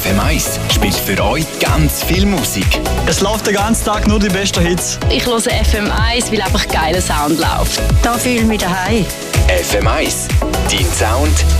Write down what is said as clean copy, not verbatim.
FM1 spielt für euch ganz viel Musik. Es läuft den ganzen Tag nur die besten Hits. Ich höre FM1, weil einfach geiler Sound läuft. Da fühle ich mich daheim. FM1, dein Sound,